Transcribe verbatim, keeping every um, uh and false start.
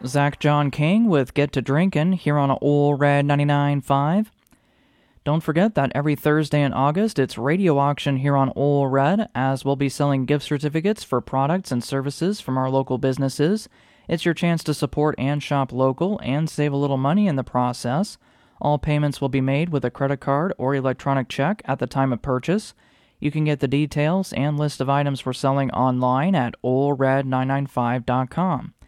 Zach John King with Get to Drinkin' here on Ole Red ninety-nine point five. Don't forget that every Thursday in August it's radio auction here on Ole Red, as we'll be selling gift certificates for products and services from our local businesses. It's your chance to support and shop local and save a little money in the process. All payments will be made with a credit card or electronic check at the time of purchase. You can get the details and list of items we're selling online at ole red nine nine five dot com.